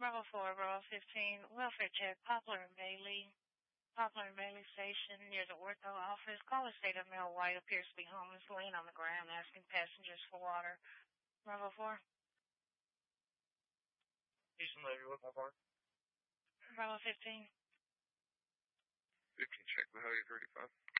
Bravo 4, Bravo 15, welfare check, Poplar and Bailey. Poplar and Bailey Station near the ortho office. Caller state of male white appears to be homeless, laying on the ground asking passengers for water. Bravo 4. Houston Lady, what more? Bravo 15. 15, check Mahalia 35.